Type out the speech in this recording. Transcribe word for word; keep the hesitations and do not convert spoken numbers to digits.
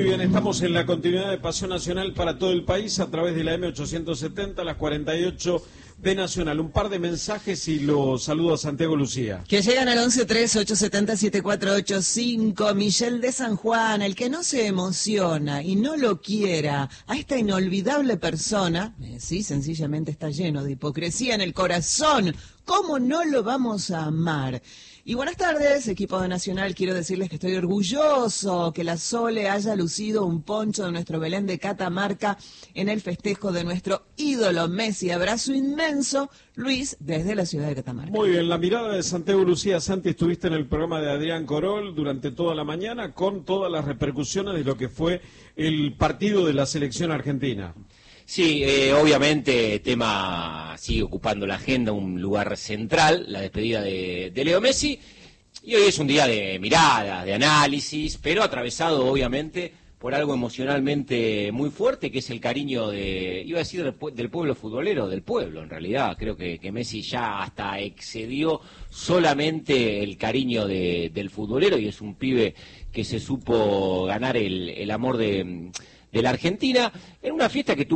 bien, estamos en la continuidad de Pasión Nacional para todo el país a través de la M ochocientos setenta, las cuarenta y ocho de Nacional. Un par de mensajes y los saludo a Santiago Lucía. Que llegan al once tres ocho siete cero siete cuatro ocho cinco. Michelle de San Juan, el que no se emociona y no lo quiera a esta inolvidable persona, eh, sí, sencillamente está lleno de hipocresía en el corazón. ¿Cómo no lo vamos a amar? Y buenas tardes, equipo de Nacional. Quiero decirles que estoy orgulloso que la Sole haya lucido un poncho de nuestro Belén de Catamarca en el festejo de nuestro ídolo Messi. Abrazo inmenso, Luis, desde la ciudad de Catamarca. Muy bien, la mirada de Santiago Lucía. Santi, estuviste en el programa de Adrián Corol durante toda la mañana con todas las repercusiones de lo que fue el partido de la selección argentina. Sí, eh, obviamente tema sigue ocupando la agenda, un lugar central, la despedida de, de Leo Messi, y hoy es un día de mirada, de análisis, pero atravesado obviamente por algo emocionalmente muy fuerte, que es el cariño de, iba a decir del, del pueblo futbolero, del pueblo en realidad. Creo que, que Messi ya hasta excedió solamente el cariño de, del futbolero, y es un pibe que se supo ganar el, el amor de, de la Argentina en una fiesta que tuvo